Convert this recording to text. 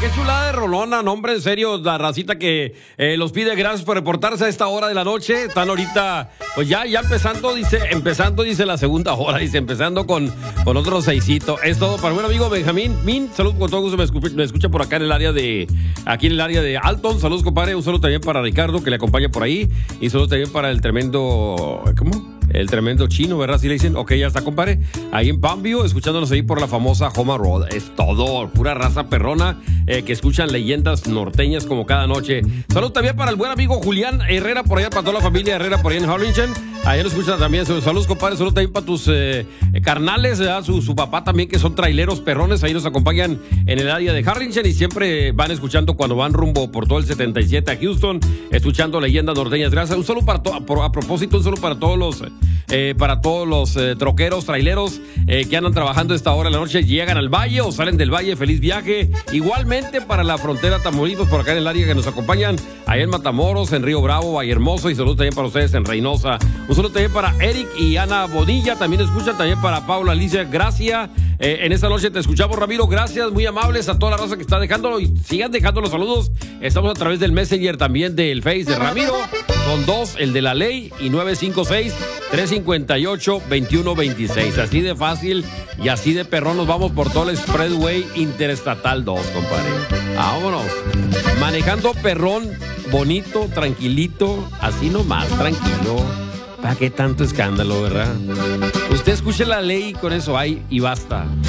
qué chulada de rolona, no, hombre, en serio, la racita que los pide, gracias por reportarse a esta hora de la noche. Están ahorita, pues ya empezando, dice la segunda hora, dice, empezando con otro seisito. Es todo para el buen amigo Benjamín Min, saludos con todo gusto, me escucha por acá en el área de Alton, saludos compadre, un saludo también para Ricardo que le acompaña por ahí, y saludos también para el tremendo, ¿cómo? El tremendo chino, ¿verdad? Así le dicen. Ok, ya está, compadre. Ahí en Bambio, escuchándonos ahí por la famosa Homa Road. Es todo, pura raza perrona que escuchan leyendas norteñas como cada noche. Saludos también para el buen amigo Julián Herrera, por allá, para toda la familia Herrera, por allá en Harlingen. Ahí lo escuchan también. Saludos, compadre. Saludos también para tus carnales, ¿verdad? Su papá también, que son traileros perrones. Ahí nos acompañan en el área de Harlingen y siempre van escuchando cuando van rumbo por todo el 77 a Houston, escuchando leyendas norteñas. Gracias. Un saludo a propósito, un saludo para todos los troqueros, traileros que andan trabajando esta hora de la noche, llegan al valle o salen del valle, feliz viaje. Igualmente para la frontera Tamaulipas, por acá en el área que nos acompañan, allá en Matamoros, en Río Bravo, Valle Hermoso, y saludos también para ustedes en Reynosa. Un saludo también para Eric y Ana Bonilla, también escuchan, también para Paula Alicia, gracias. En esta noche te escuchamos, Ramiro, gracias, muy amables a toda la raza que está dejándolo, y sigan dejando los saludos. Estamos a través del Messenger, también del Face de Ramiro, son dos, el de la ley y 956-358-2126. Así de fácil y así de perrón nos vamos por todo el Expressway Interestatal 2, compadre. Vámonos. Manejando perrón, bonito, tranquilito, así nomás, tranquilo. ¿Para qué tanto escándalo, verdad? Usted escuche la ley, con eso hay y basta.